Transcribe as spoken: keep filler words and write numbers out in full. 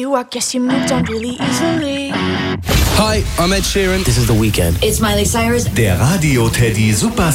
you, I guess you moved on really easily. Hi, I'm Ed Sheeran. This is The Weeknd. It's Miley Cyrus. Der Radio Teddy Super